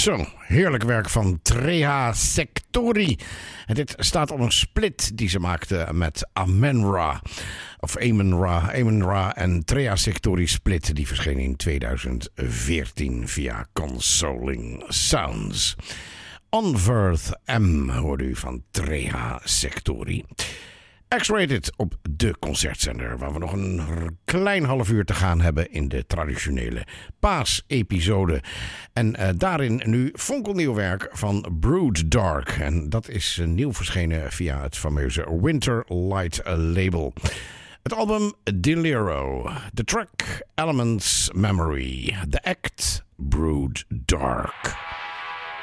Zo, heerlijk werk van Treha Sectori. En dit staat op een split die ze maakte met Amen-Ra. Of Amen-Ra en Treha Sectori split. Die verscheen in 2014 via Consoling Sounds. Onverth M hoorde u van Treha Sectori. X-Rated op de concertzender, waar we nog een klein half uur te gaan hebben in de traditionele paasepisode. En daarin nu fonkelnieuw werk van Brood Dark. En dat is nieuw verschenen via het fameuze Winter Light label. Het album Deliro, de track Elements Memory, de act Brood Dark.